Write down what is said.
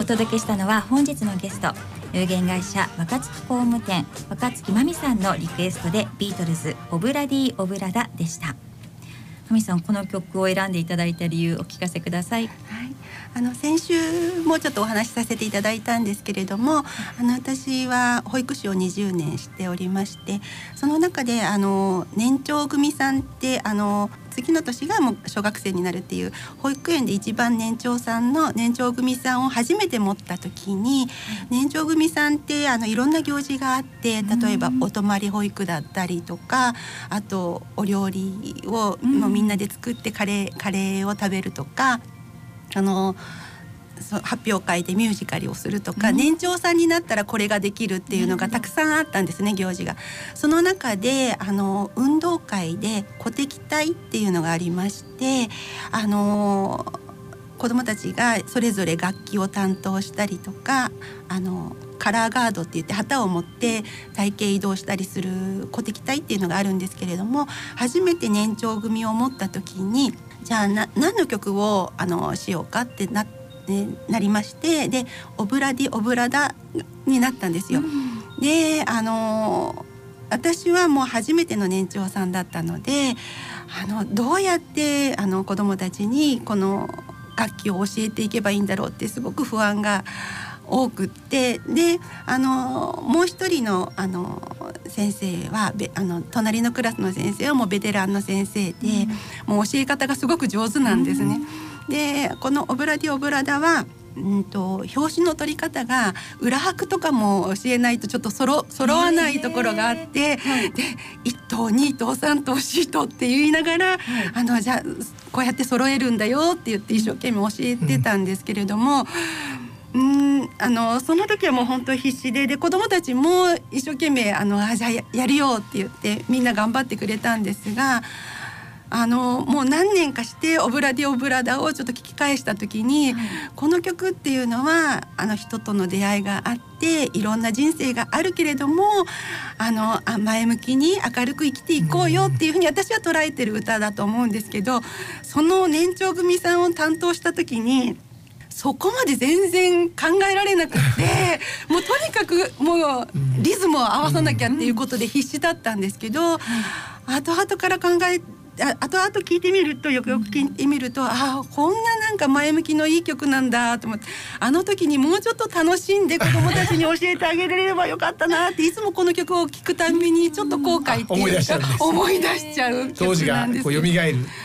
お届けしたのは本日のゲスト、有限会社若月工務店若月真美さんのリクエストでビートルズオブラディオブラダでした。真美さん、この曲を選んでいただいた理由お聞かせください。 はい、先週もちょっとお話しさせていただいたんですけれども、私は保育士を20年しておりまして、その中で年長組さんって次の年がもう小学生になるっていう保育園で一番年長さんの年長組さんを初めて持った時に、年長組さんっていろんな行事があって、例えばお泊まり保育だったりとか、あとお料理をもうみんなで作ってカレーを食べるとか、発表会でミュージカルをするとか、年長さんになったらこれができるっていうのがたくさんあったんですね、行事が。その中で運動会で鼓笛隊っていうのがありまして、子どもたちがそれぞれ楽器を担当したりとか、カラーガードって言って旗を持って隊形移動したりする鼓笛隊っていうのがあるんですけれども、初めて年長組を持った時に、じゃあ何の曲をしようかってなりまして、でオブラディオブラダになったんですよ。で私はもう初めての年長さんだったので、どうやって子どもたちにこの楽器を教えていけばいいんだろうってすごく不安が多くって、でもう一人の先生は隣のクラスの先生はもうベテランの先生で、もう教え方がすごく上手なんですね。でこのオブラディオブラダは表紙の取り方が裏拍とかも教えないとちょっと揃わないところがあって、で1等2等3等4等って言いながら、じゃあこうやって揃えるんだよって言って一生懸命教えてたんですけれども、その時はもう本当必死で、子どもたちも一生懸命じゃあやるよって言ってみんな頑張ってくれたんですが、もう何年かしてオブラディオブラダをちょっと聞き返した時に、この曲っていうのは人との出会いがあっていろんな人生があるけれども、前向きに明るく生きていこうよっていうふうに私は捉えてる歌だと思うんですけど、その年長組さんを担当した時にそこまで全然考えられなくって、もうとにかくもうリズムを合わさなきゃっていうことで必死だったんですけど、後々から後々聞いてみると、よく聞いてみると、こんななんか前向きのいい曲なんだと思って、時にもうちょっと楽しんで子どもたちに教えてあげられればよかったなって、いつもこの曲を聴くたびにちょっと後悔っていうか思い出しちゃう曲なんです。 当時がこう蘇る。